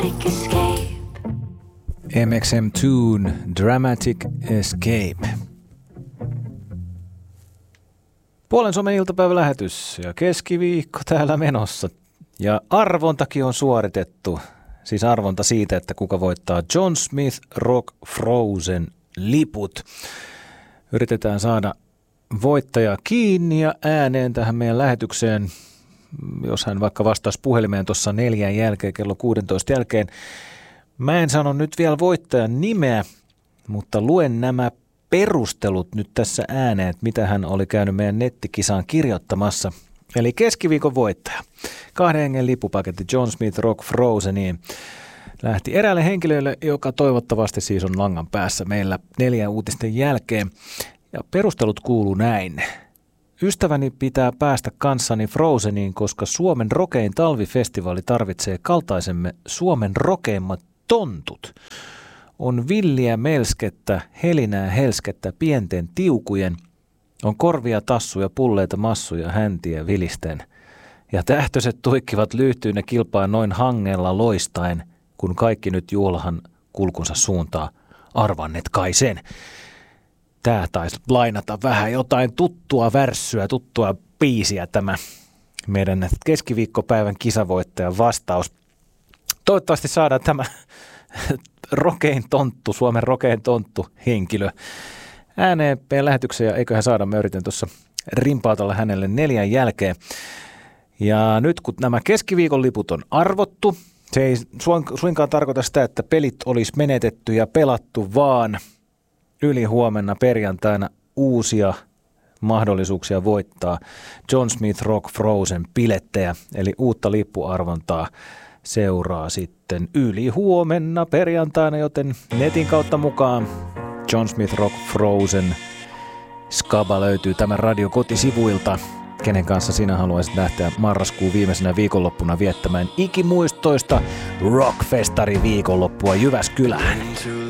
MXM Tune, Dramatic Escape. Puolen Suomen iltapäivälähetys ja keskiviikko täällä menossa. Ja arvontakin on suoritettu. Siis arvonta siitä, että kuka voittaa John Smith Rock Frozen liput. Yritetään saada voittaja kiinni ja ääneen tähän meidän lähetykseen. Jos hän vaikka vastaisi puhelimeen tuossa 4 jälkeen, kello 16 jälkeen. Mä en sano nyt vielä voittajan nimeä, mutta luen nämä perustelut nyt tässä ääneen, että mitä hän oli käynyt meidän nettikisaan kirjoittamassa. Eli keskiviikon voittaja. 2 hengen lippupaketti John Smith Rock Frozeniin lähti eräälle henkilölle, joka toivottavasti siis on langan päässä meillä 4 uutisten jälkeen. Ja perustelut kuuluu näin. Ystäväni pitää päästä kanssani Frozeniin, koska Suomen rokein talvifestivaali tarvitsee kaltaisemme Suomen rokeimmat tontut. On villiä melskettä, helinää helskettä pienten tiukujen. On korvia, tassuja, pulleita, massuja, häntiä vilisten. Ja tähtöiset tuikkivat lyhtyinä kilpaa noin hangella loistaen, kun kaikki nyt juhlahan kulkunsa suuntaa. Arvannet kai sen. Tää taisi lainata vähän jotain tuttua värssyä, tuttua biisiä tämä meidän keskiviikkopäivän kisavoittajan vastaus. Toivottavasti saadaan tämä rokein tonttu, Suomen rokein tonttu henkilö ääneen meidän lähetykseen ja eiköhän saada, mä yritän tuossa rimpautella hänelle 4 jälkeen. Ja nyt kun nämä keskiviikon liput on arvottu, se ei suinkaan tarkoita sitä, että pelit olisi menetetty ja pelattu, vaan yli huomenna perjantaina uusia mahdollisuuksia voittaa John Smith Rock Frozen -bilettejä, eli uutta lippuarvontaa seuraa sitten yli huomenna perjantaina, joten netin kautta mukaan John Smith Rock Frozen skaba löytyy tämän radion kotisivuilta. Kenen kanssa sinä haluaisit lähteä marraskuun viimeisenä viikonloppuna viettämään ikimuistoista rockfestari viikonloppua Jyväskylään?